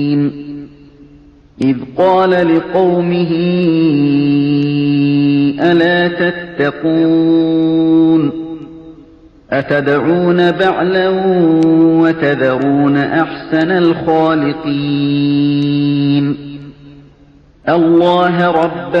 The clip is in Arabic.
إذ قال لقومه ألا تتقون أتدعون بعلا وتذرون أحسن الخالقين الله رب